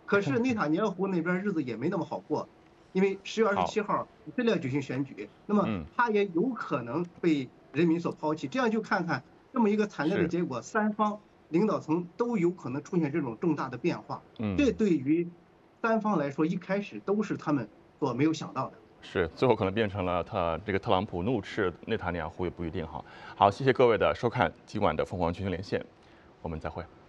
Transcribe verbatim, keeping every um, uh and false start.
可是内塔尼亚胡那边日子也没那么好过，因为十月二十七号以色列举行选举，那么嗯他也有可能被人民所抛弃。这样就看看这么一个惨烈的结果，三方领导层都有可能出现这种重大的变化。这嗯， 对于三方来说，一开始都是他们所没有想到的。 是，最后可能变成了他这个特朗普怒斥内塔尼亚胡也不一定哈。好，谢谢各位的收看，今晚的凤凰全球连线，我们再会。